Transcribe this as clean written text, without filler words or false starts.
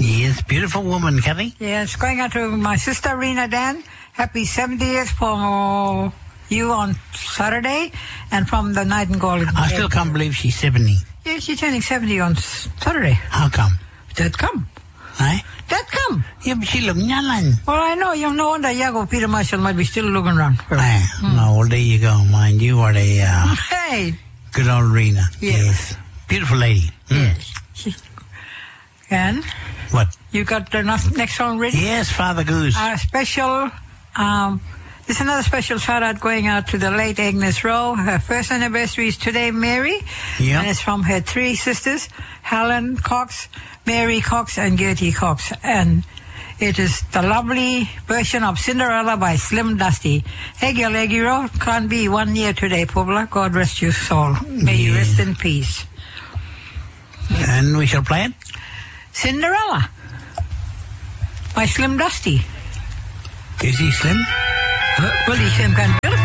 Yes, beautiful woman, Kathy. Yes, going out to my sister, Rena Dan. Happy 70th for you on Saturday, and from the Nightingale. I still can't believe she's 70. Yeah, she's turning 70 on Saturday. How come? That come. Eh? That come. Yeah, but she look young. Well, I know. You know wonder Yago Peter Marshall might be still looking around. No, well, there you go, mind you. What a Hey. good old Rena. Yes. Beautiful lady. Yes. And? What? You got the next song ready? Yes, Father Goose. Special, this is another special shout out going out to the late Agnes Rowe. Her first anniversary is today, Mary. Yeah. And it's from her three sisters, Helen Cox, Mary Cox, and Gertie Cox. And it is the lovely version of Cinderella by Slim Dusty. Eggy Legiro, can't be 1 year today, Pobla. God rest your soul. May you rest in peace. And we shall play it? Cinderella by Slim Dusty. Is he slim? Well, he's slim kind of